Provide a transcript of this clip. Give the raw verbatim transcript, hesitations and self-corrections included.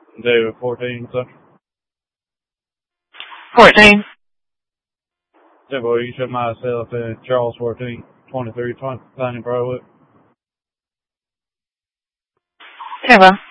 David fourteen, sir. fourteen. Yeah, boy, you should myself and Charles fourteen, twenty-three, twenty, Planning Pro. Okay, well.